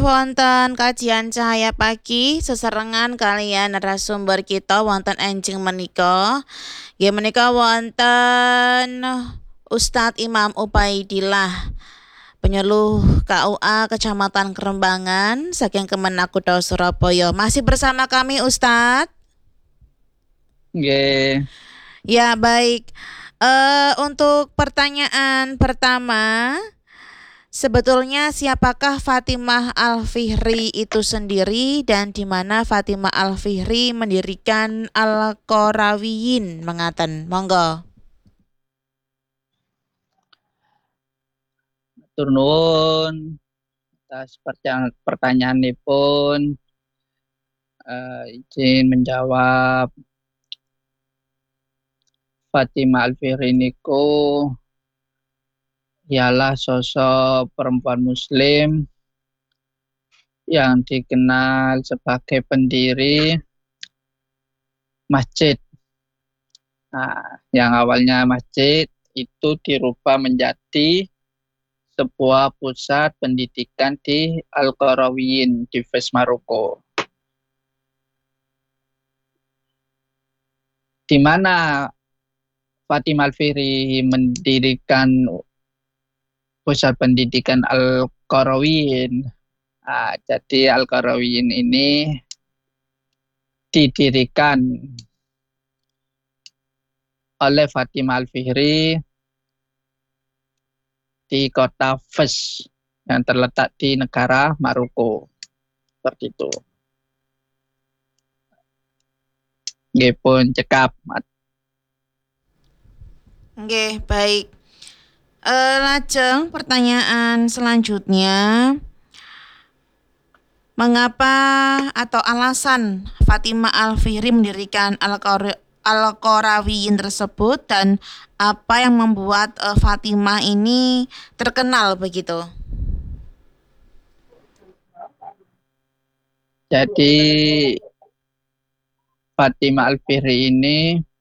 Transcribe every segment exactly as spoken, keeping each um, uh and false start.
Wonten kajian cahaya pagi seserengan kalian narasumber kita wonten enjing menika. Nggih menika wonten Ustadz Imam Ubaidillah penyuluh K U A Kecamatan Kerembangan saking Kemenak Kutha Surabaya. Masih bersama kami Ustadz? Nggih, Ya baik. Eh untuk pertanyaan pertama, sebetulnya siapakah Fatimah Al-Fihri itu sendiri dan di mana Fatimah Al-Fihri mendirikan Al-Qarawiyin mengaten. Monggo. matur nuwun atas pertanyaan pertanyaanipun. Eh, izin menjawab. Fatimah Al-Fihri niku ialah sosok perempuan muslim yang dikenal sebagai pendiri masjid. Nah, yang awalnya masjid itu dirubah menjadi sebuah pusat pendidikan di Al-Qarawiyin di Fes Maroko. Di mana Fatimah Al-Fihri mendirikan pusat pendidikan Al-Qarawiyin. Nah, jadi Al-Qarawiyin ini didirikan oleh Fatimah Al-Fihri di kota Fes yang terletak di negara Maroko. Seperti itu. Nggih pun cekap. Nggih, baik. Eh lajeng pertanyaan selanjutnya, mengapa atau alasan Fatimah Al-Fihri mendirikan Al-Qara- Al-Qarawiyin tersebut dan apa yang membuat eh, Fatimah ini terkenal begitu? Jadi Fatimah Al-Fihri ini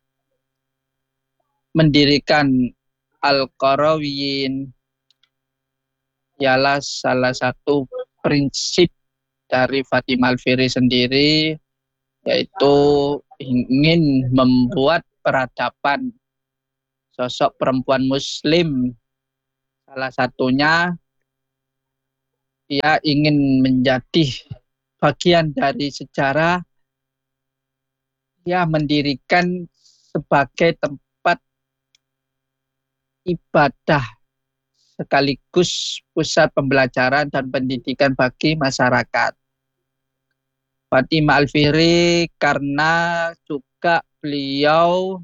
mendirikan Al-Qarawiyin ialah salah satu prinsip dari Fatimah Al-Fihri sendiri, yaitu ingin membuat peradaban sosok perempuan muslim. Salah satunya dia ingin menjadi bagian dari sejarah, dia mendirikan sebagai tempat ibadah sekaligus pusat pembelajaran dan pendidikan bagi masyarakat. Fatimah Al-Fihri karena juga beliau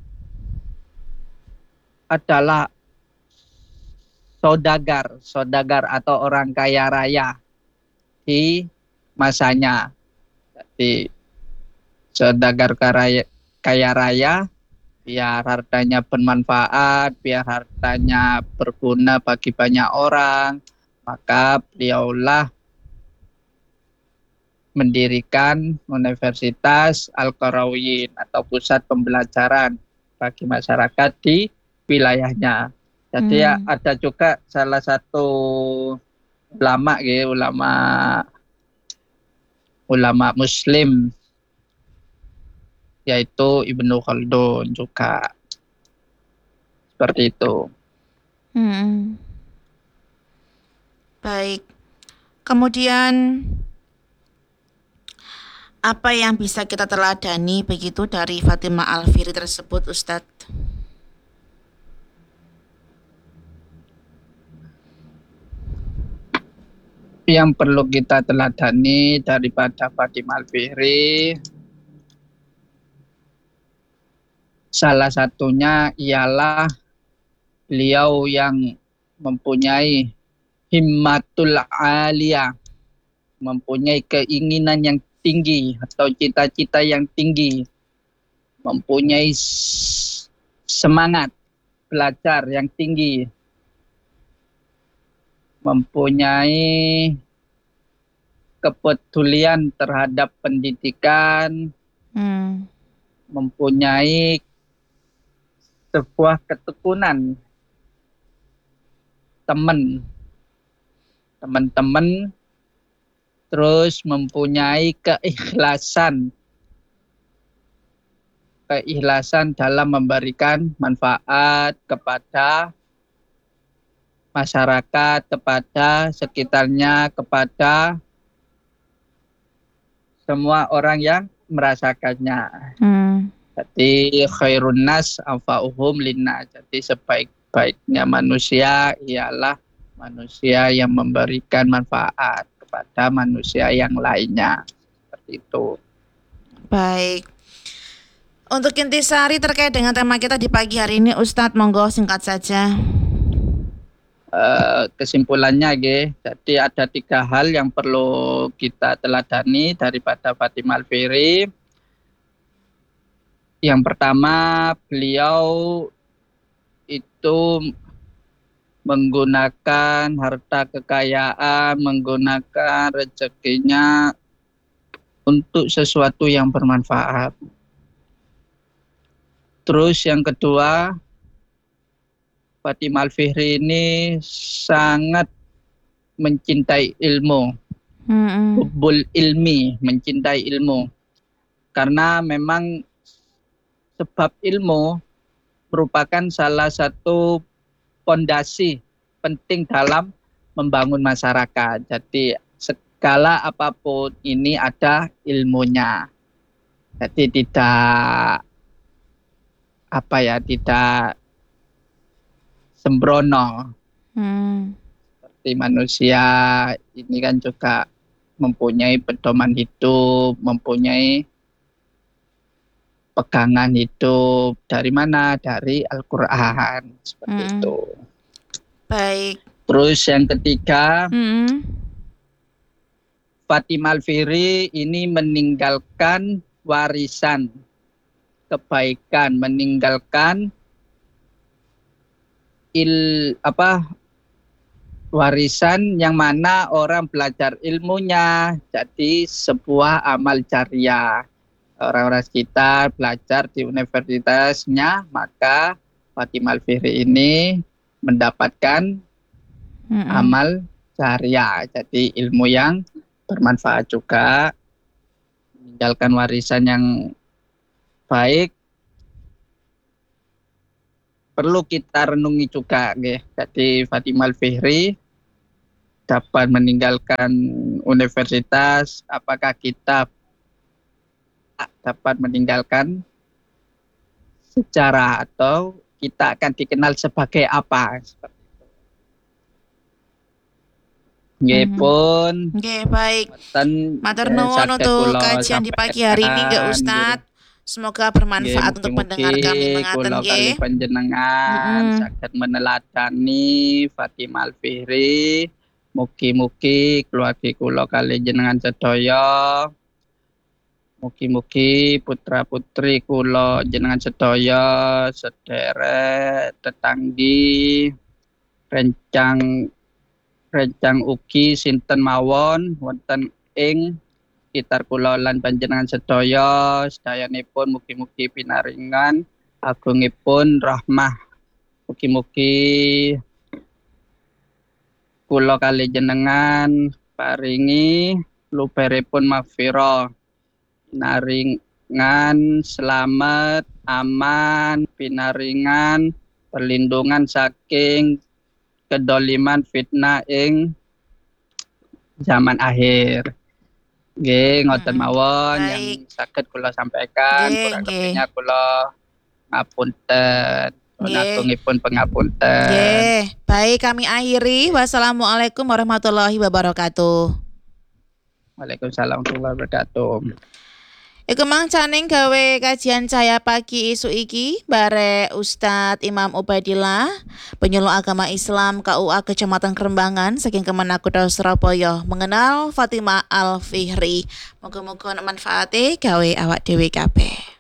adalah saudagar, saudagar atau orang kaya raya di masanya. Jadi saudagar kaya, kaya raya, biar hartanya bermanfaat, biar hartanya berguna bagi banyak orang, maka beliaulah mendirikan Universitas Al-Qarawiyin atau pusat pembelajaran bagi masyarakat di wilayahnya. Jadi ya, Hmm. ada juga salah satu ulama gitu, ulama ulama muslim yaitu Ibnu Khaldun juga. Seperti itu. Hmm. Baik. Kemudian apa yang bisa kita teladani begitu dari Fatimah Al-Fihri tersebut, Ustadz? Yang perlu kita teladani daripada Fatimah Al-Fihri, salah satunya ialah beliau yang mempunyai himmatul aliyah, mempunyai keinginan yang tinggi atau cita-cita yang tinggi, mempunyai semangat belajar yang tinggi, mempunyai kepedulian terhadap pendidikan, Hmm. mempunyai sebuah ketekunan teman, teman-teman terus mempunyai keikhlasan keikhlasan dalam memberikan manfaat kepada masyarakat, kepada sekitarnya, kepada semua orang yang merasakannya. Hmm. Jadi khairun nas anfa'uhum linnas. Jadi sebaik-baiknya manusia ialah manusia yang memberikan manfaat kepada manusia yang lainnya. Seperti itu. Baik. Untuk intisari terkait dengan tema kita di pagi hari ini, Ustadz, monggo singkat saja. Uh, kesimpulannya, ge, jadi ada tiga hal yang perlu kita teladani daripada Fatimah Al-Fihri. Yang pertama, beliau itu menggunakan harta kekayaan, menggunakan rezekinya untuk sesuatu yang bermanfaat. Terus yang kedua, Fatimah Al-Fihri ini sangat mencintai ilmu, Mm-mm. hubbul ilmi, mencintai ilmu. Karena memang sebab ilmu merupakan salah satu fondasi penting dalam membangun masyarakat. Jadi segala apapun ini ada ilmunya. Jadi tidak apa ya, tidak sembrono. Hmm. Seperti manusia ini kan juga mempunyai pedoman hidup, mempunyai pegangan hidup. Dari mana? Dari Al-Quran. Seperti Hmm. itu. Baik. Terus yang ketiga, Hmm. Fatimah Al-Fihri ini meninggalkan warisan kebaikan, meninggalkan il apa warisan yang mana orang belajar ilmunya jadi sebuah amal jariah. Orang-orang sekitar belajar di universitasnya, maka Fatimah Al-Fihri ini mendapatkan Mm-mm. amal jariah. Jadi ilmu yang bermanfaat juga, meninggalkan warisan yang baik. Perlu kita renungi juga, nggih. Jadi Fatimah Al-Fihri dapat meninggalkan universitas, apakah kita dapat meninggalkan sejarah atau kita akan dikenal sebagai apa? Seperti itu. Nggih Mhm. pun. Nggih, baik. Wonten, Matur eh, nuwun saged untuk kula kajian di pagi hari ini, nggih sampaikan, Ustadz. Semoga nggih, bermanfaat untuk pendengar kami mugi-mugi mengaten kula kali nggih. panjenengan Mm-mm. saged meneladani Fatimah Al-Fihri. Mugi-mugi keluarga kula kali jenengan sedaya, mugi-mugi putra-putri kula jenengan sedaya, sedherek, tetanggi, rencang rencang ugi sinten mawon wonten ing sekitar kula lan panjenengan sedaya, sedayanipun mugi-mugi pinaringan agungipun rahmah. Mugi-mugi kula kali jenengan paringi luberipun maghfirah, pinaringan selamat, aman, pinaringan perlindungan saking kedoliman fitnah ing zaman akhir. Nggih, ngoten Mm-mm. mawon Baik. yang saged kula sampaikan. Nggih, Kurang nggih. lebihnya kula ngapunten. Nggih. Nagungipun pengapunten. Nggih, baik kami akhiri. Wassalamualaikum warahmatullahi wabarakatuh. Waalaikumsalam warahmatullahi wabarakatuh. Iku mang caning gawe kajian cahaya pagi isu iki bare Ustadz Imam Ubaidillah, penyuluh agama Islam K U A Kecamatan Kerembangan saking Kemenakuda Surabaya mengenal Fatimah Al-Fihri. Moga-moga manfaate gawe awak dhewe kabeh.